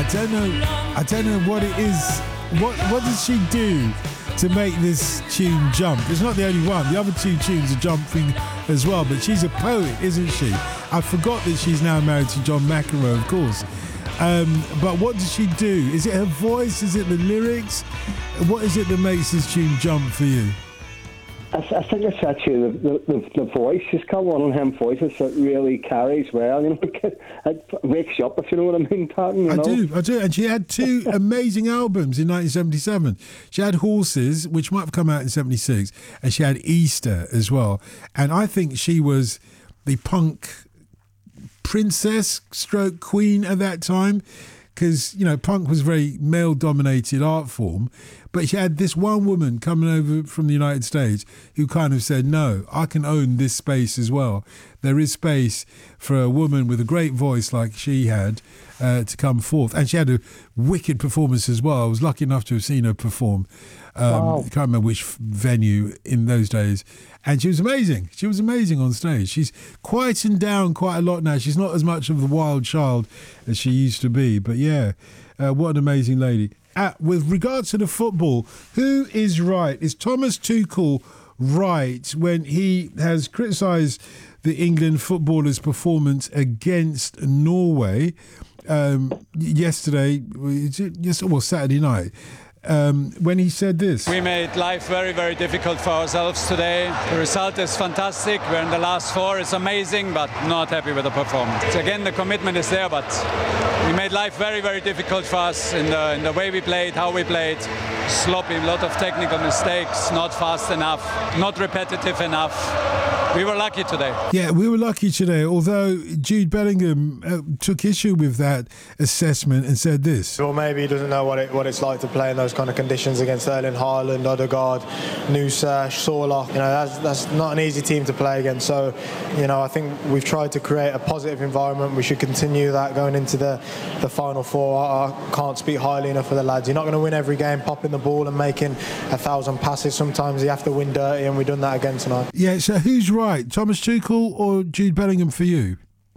I don't know what it is. What does she do to make this tune jump? It's not the only one. The other two tunes are jumping as well, but she's a poet, isn't she? I forgot that she's now married to John McEnroe, of course. But what does she do? Is it her voice? Is it the lyrics? What is it that makes this tune jump for you? I think it's actually the voice. She's got one of them voices that really carries well. You know, it wakes you up, if you know what I mean, Patton. I do. And she had two amazing albums in 1977. She had Horses, which might have come out in 76, and she had Easter as well. And I think she was the punk princess stroke queen at that time, because, you know, punk was a very male-dominated art form. But she had this one woman coming over from the United States who kind of said, no, I can own this space as well. There is space for a woman with a great voice like she had to come forth. And she had a wicked performance as well. I was lucky enough to have seen her perform. Wow. I can't remember which venue in those days. And she was amazing. She was amazing on stage. She's quietened down quite a lot now. She's not as much of the wild child as she used to be. But yeah, what an amazing lady. With regards to the football, who is right? Is Thomas Tuchel right when he has criticised the England footballers' performance against Norway yesterday, Saturday night? When he said this. We made life very, very difficult for ourselves today. The result is fantastic. We're in the last four. It's amazing, but not happy with the performance. Again, the commitment is there, but we made life very, very difficult for us in the way we played, how we played. Sloppy, a lot of technical mistakes, not fast enough, not repetitive enough. We were lucky today. Yeah, we were lucky today, although Jude Bellingham took issue with that assessment and said this. Well, maybe he doesn't know what it's like to play in those kind of conditions against Erling Haaland, Odegaard, Nusa, Sorloth. You know, that's not an easy team to play against. So, you know, I think we've tried to create a positive environment. We should continue that going into the Final Four. I can't speak highly enough for the lads. You're not going to win every game popping the ball and making 1,000 passes. Sometimes you have to win dirty, and we've done that again tonight. Yeah, so who's right, Thomas Tuchel or Jude Bellingham for you?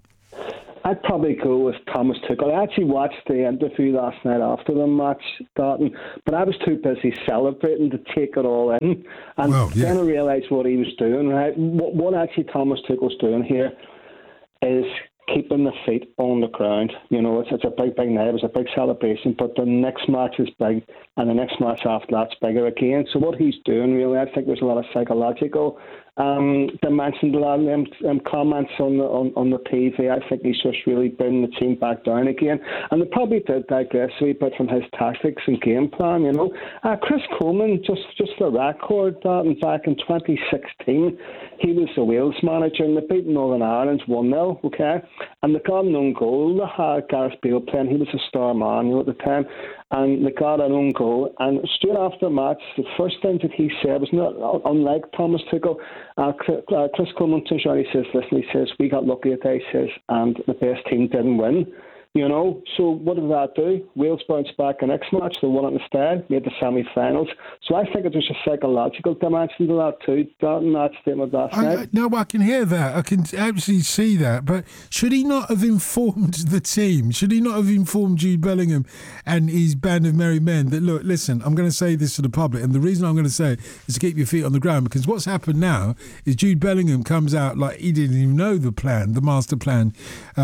I'd probably go with Thomas Tuchel. I actually watched the interview last night after the match starting, but I was too busy celebrating to take it all in. And then I realised what he was doing. Right, what actually Thomas Tuchel's doing here is keeping the feet on the ground. You know, it's a big night. It's a big celebration, but the next match is big, and the next match after that's bigger again. So what he's doing, really, I think there's a lot of psychological dimension to that. Comments on the TV. I think he's just really bringing the team back down again. And they probably did digress a wee bit from his tactics and game plan. You know, Chris Coleman, just for the record, back in 2016, he was the Wales manager, and they beat Northern Ireland 1-0. Okay, and they got an own goal. They had Gareth Bale playing. He was a star man, you know, at the time. And they got an own goal. And straight after the match, the first thing that he said was not unlike Thomas Tuchel. Chris Coleman turns around, he says, listen, he says, we got lucky today, he says, and the best team didn't win. You know, so what did that do? Wales bounced back the next match. They won it instead, made the semi-finals. So I think there's a psychological dimension to that too, in that statement last night. No, I can hear that. I can absolutely see that. But should he not have informed the team? Should he not have informed Jude Bellingham and his band of merry men that, look, listen, I'm going to say this to the public, and the reason I'm going to say it is to keep your feet on the ground, because what's happened now is Jude Bellingham comes out like he didn't even know the plan, the master plan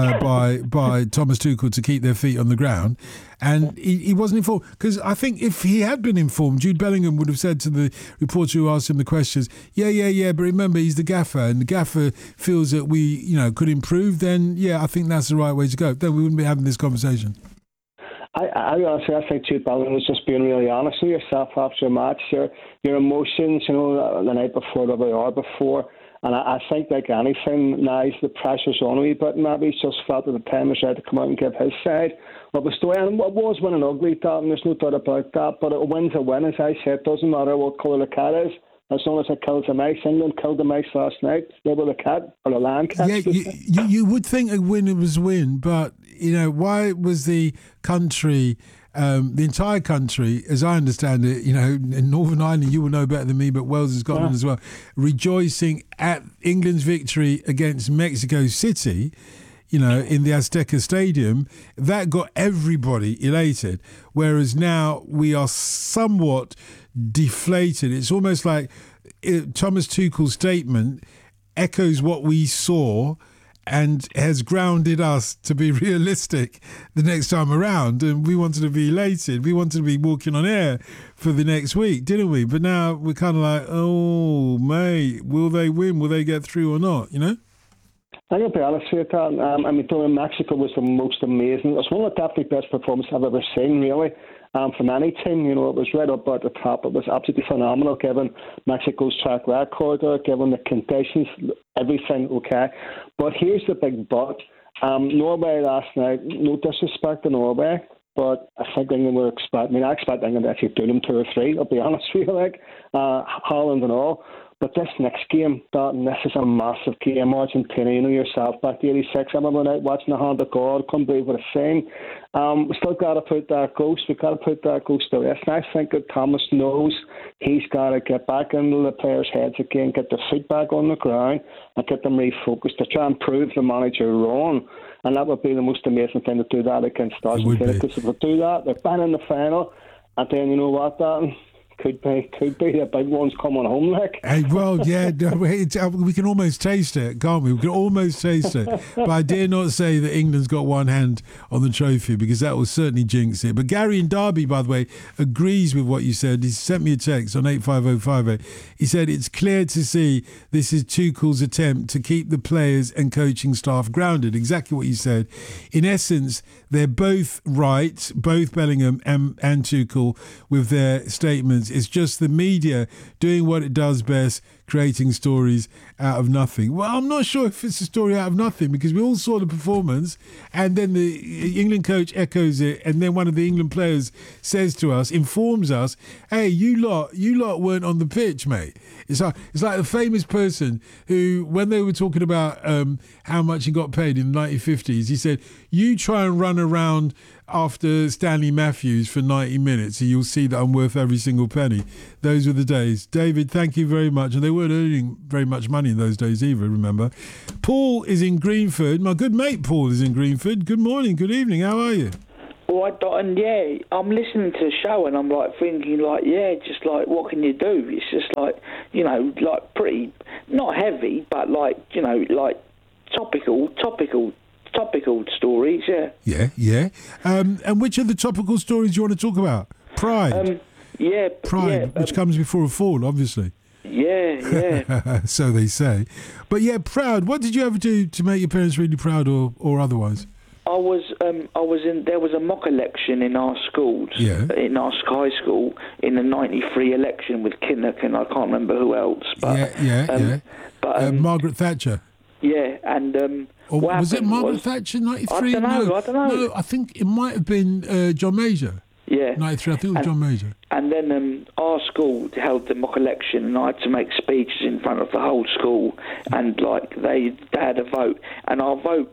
by Thomas Tuchel to keep their feet on the ground, and he wasn't informed. Because I think if he had been informed, Jude Bellingham would have said to the reporter who asked him the questions, yeah, but remember, he's the gaffer, and the gaffer feels that we, you know, could improve, then yeah, I think that's the right way to go. Then we wouldn't be having this conversation. I honestly, I think Jude Bellingham was just being really honest with yourself after a match. Your emotions, you know, the night before, the hour before. And I think, like anything, now the pressure's on a wee bit. Maybe he's just felt at the time was right to come out and give his side of the story. And what was winning ugly, and there's no doubt about that. But a win's a win, as I said. It doesn't matter what colour the cat is, as long as it kills the mice. England killed the mice last night. They were the cat, or the land cat. Yeah, you would think a win was a win, but, you know, why was the country... the entire country, as I understand it, you know, in Northern Ireland, you will know better than me, but Wales and Scotland as well, rejoicing at England's victory against Mexico City. in the Azteca Stadium, that got everybody elated. Whereas now we are somewhat deflated. It's almost like Thomas Tuchel's statement echoes what we saw and has grounded us to be realistic the next time around. And we wanted to be elated. We wanted to be walking on air for the next week, didn't we? But now we're kind of like, oh, mate, will they win? Will they get through or not, I'm going to be honest with you, Mexico was the most amazing. It was one of the definitely best performances I've ever seen, really. From any team, it was right up at the top. It was absolutely phenomenal, given Mexico's track record, given the conditions, everything okay. But here's the big but. Norway last night, no disrespect to Norway, but I think England were expecting. I expect England to actually do them 2 or 3, I'll be honest with you, Holland and all. But this next game, Dalton, this is a massive game. Argentina, yourself, back to 86, I remember night watching the hand of God, couldn't believe what I've seen. We still got to put that ghost, to rest. And I think that Thomas knows he's got to get back into the players' heads again, get their feet back on the ground, and get them refocused to try and prove the manager wrong. And that would be the most amazing thing to do that against Argentina. Because if they do that, they're back in the final, and then you know what, Dalton? Could be the big ones coming home, like. Hey, well, yeah, we can almost taste it, can't we? We can almost taste it. But I dare not say that England's got one hand on the trophy, because that will certainly jinx it. But Gary in Derby, by the way, agrees with what you said. He sent me a text on 85058. He said, it's clear to see this is Tuchel's attempt to keep the players and coaching staff grounded. Exactly what you said. In essence, they're both right, both Bellingham and Tuchel, with their statements. It's just the media doing what it does best, creating stories out of nothing. Well, I'm not sure if it's a story out of nothing, because we all saw the performance, and then the England coach echoes it, and then one of the England players says to us, informs us, hey, you lot weren't on the pitch, mate. It's like the famous person who, when they were talking about how much he got paid in the 1950s, he said, you try and run around after Stanley Matthews for 90 minutes and you'll see that I'm worth every single penny. Those were the days. David, thank you very much. And they weren't earning very much money in those days either, remember. Paul is in Greenford. My good mate Paul is in Greenford. Good morning, good evening. How are you? Well, and yeah, I'm listening to the show and I'm like thinking just like, what can you do? It's just like, like pretty, not heavy, but like topical stories, yeah. Yeah. And which of the topical stories do you want to talk about? Pride. Pride, which comes before a fall, obviously. Yeah. So they say. But yeah, proud. What did you ever do to make your parents really proud or otherwise? There was a mock election in our schools, in our high school, in the 93 election with Kinnock and I can't remember who else. But, But Margaret Thatcher. Yeah, and... or was it Margaret Thatcher, 93? I don't know. No, I think it might have been John Major. Yeah. 93, I think it was John Major. And then our school held the mock election and I had to make speeches in front of the whole school, and they had a vote, and our vote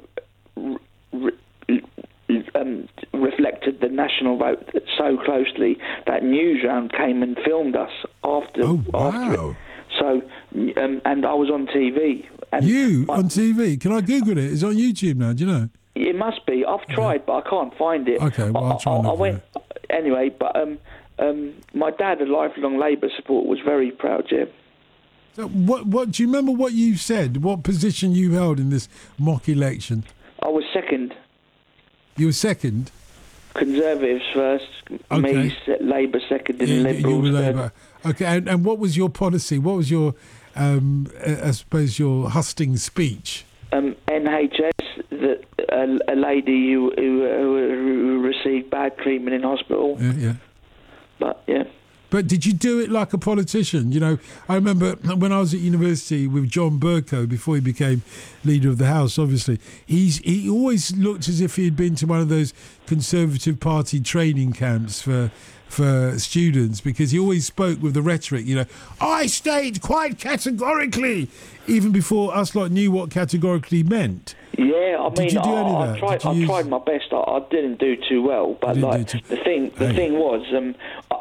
reflected the national vote so closely that Newsround came and filmed us after. Oh, wow. After it. So, and I was on TV. And on TV? Can I Google it? It's on YouTube now, do you know? It must be. I've tried, but I can't find it. Okay, well, I'll try and look for it. Anyway, but my dad, a lifelong Labour supporter, was very proud, yeah. So what do you remember what you said? What position you held in this mock election? I was second. You were second? Conservatives first, me, Labour second, and Liberals you were third. Labour. Okay, and what was your policy? What was your, I suppose, your hustings speech? NHS, a lady who received bad treatment in hospital. Yeah. But, yeah. But did you do it like a politician? I remember when I was at university with John Bercow, before he became leader of the House, obviously, he always looked as if he had been to one of those Conservative Party training camps for students, because he always spoke with the rhetoric, I state quite categorically, even before us lot knew what categorically meant. Yeah, I Did you do any of that? I tried my best. I didn't do too well, but the thing was,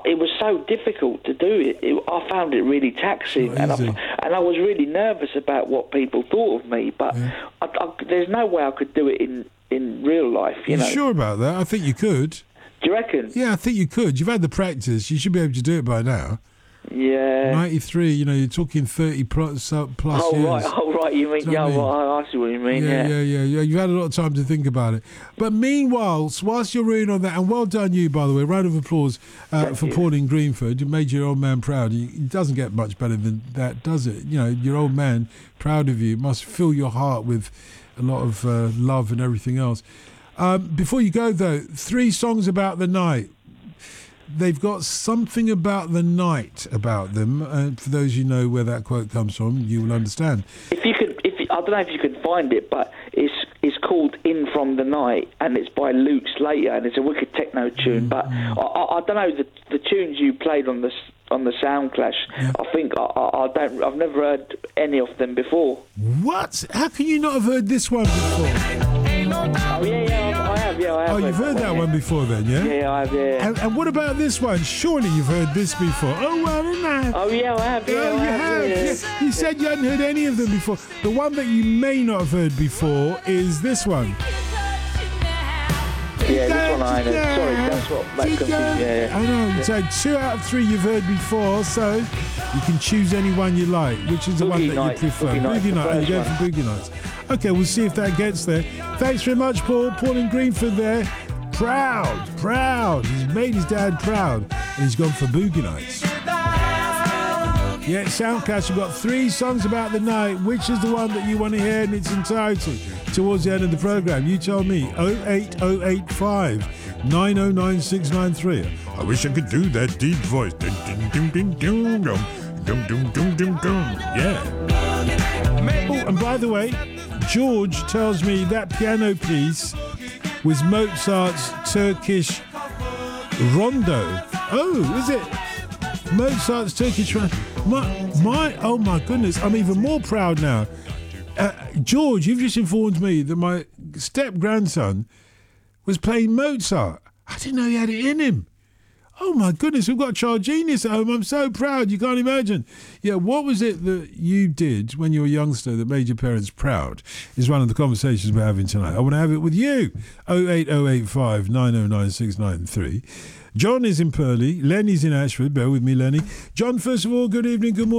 it was so difficult to do it. I found it really taxing, and I was really nervous about what people thought of me. But there's no way I could do it in real life. You know. Sure about that? I think you could. Do you reckon? Yeah, I think you could. You've had the practice. You should be able to do it by now. Yeah. 93, you're talking 30 plus years. Oh, right. You mean, I see what you mean, yeah. You've had a lot of time to think about it. But meanwhile, whilst you're reading on that, and well done you, by the way, round of applause for Pauline Greenford. You made your old man proud. It doesn't get much better than that, does it? Your old man, proud of you, must fill your heart with a lot of love and everything else. Before you go, though, 3 songs about the night. They've got something about the night about them. For those who know where that quote comes from, you will understand. I don't know if you can find it, but it's called "In From the Night" and it's by Luke Slater and it's a wicked techno tune. But I don't know the tunes you played on the Sound Clash. Yeah. I think I've never heard any of them before. What? How can you not have heard this one before? Oh yeah, I have. Yeah, I have. Oh, you've heard that one before, then, yeah? Yeah, I have. Yeah. And what about this one? Surely you've heard this before. Oh, well, no. Oh yeah, I have. Yeah, you have. Yeah. You said you hadn't heard any of them before. The one that you may not have heard before is this one. Yeah, this one I know. Sorry, that's what that confused. Yeah. I know. So 2 out of 3 you've heard before, so you can choose any one you like. Which is the one that you prefer? Boogie Night. You go for Boogie Nights. Okay, we'll see if that gets there. Thanks very much, Paul. Paul in Greenford there. Proud. He's made his dad proud, and he's gone for Boogie Nights. Yeah, Soundclash, we've got 3 songs about the night. Which is the one that you want to hear in its entirety towards the end of the programme? You tell me. 08085 909 693. I wish I could do that deep voice. Yeah. Oh, and by the way, George tells me that piano piece was Mozart's Turkish Rondo. Oh, is it? Mozart's Turkish Rondo. Oh my goodness, I'm even more proud now. George, you've just informed me that my step-grandson was playing Mozart. I didn't know he had it in him. Oh my goodness, we've got a child genius at home. I'm so proud, you can't imagine. Yeah, what was it that you did when you were a youngster that made your parents proud is one of the conversations we're having tonight. I want to have it with you. 08085 909 693. John is in Purley. Lenny's in Ashford. Bear with me, Lenny. John, first of all, good evening, good morning.